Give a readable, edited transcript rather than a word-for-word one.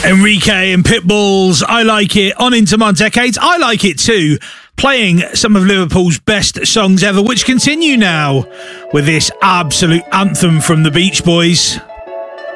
Enrique and Pitbull's I Like It on Into My Decades. I Like It Too, playing some of Liverpool's best songs ever, which continue now with this absolute anthem from the Beach Boys.